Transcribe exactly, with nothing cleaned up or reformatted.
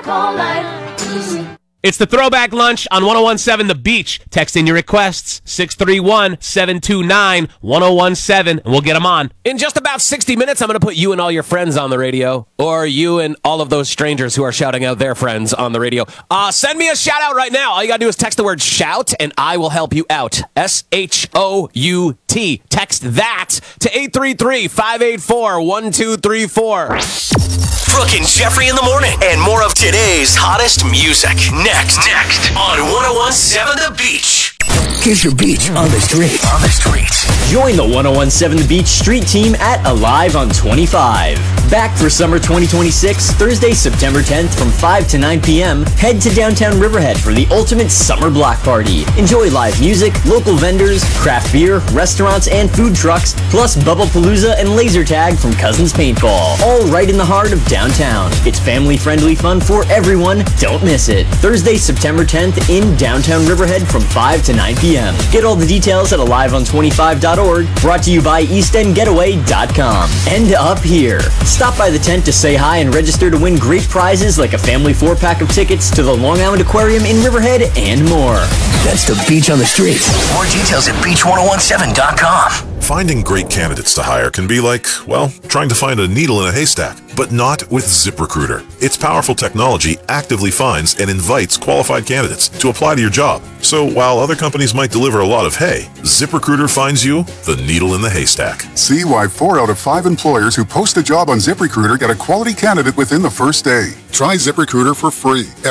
Call Life Easy. It's the Throwback Lunch on ten seventeen The Beach. Text in your requests, six three one, seven two nine, one oh one seven, and we'll get them on. In just about sixty minutes, I'm going to put you and all your friends on the radio, or you and all of those strangers who are shouting out their friends on the radio. Uh, send me a shout out right now. All you got to do is text the word shout, and I will help you out. S H O U T. Text that to eight three three, five eight four, one two three four. Brooke and Jeffrey in the morning, and more of today's hottest music. Next, next on ten seventeen The Beach. Here's your beach on the street. On the street. Join the ten seventeen The Beach Street Team at Alive on twenty-five. Back for summer twenty twenty-six, Thursday, September tenth from five to nine p.m. Head to downtown Riverhead for the ultimate summer block party. Enjoy live music, local vendors, craft beer, restaurants, and food trucks, plus Bubble Palooza and laser tag from Cousins Paintball. All right in the heart of downtown. It's family-friendly fun for everyone. Don't miss it. Thursday, September tenth in downtown Riverhead from five to nine p.m. Get all the details at alive on twenty-five dot org. Brought to you by east end getaway dot com. And up here. Stop by the tent to say hi and register to win great prizes like a family four-pack of tickets to the Long Island Aquarium in Riverhead and more. That's the beach on the street. More details at beach ten seventeen dot com. Finding great candidates to hire can be like, well, trying to find a needle in a haystack, but not with ZipRecruiter. Its powerful technology actively finds and invites qualified candidates to apply to your job. So while other companies might deliver a lot of hay, ZipRecruiter finds you the needle in the haystack. See why four out of five employers who post a job on ZipRecruiter get a quality candidate within the first day. Try ZipRecruiter for free.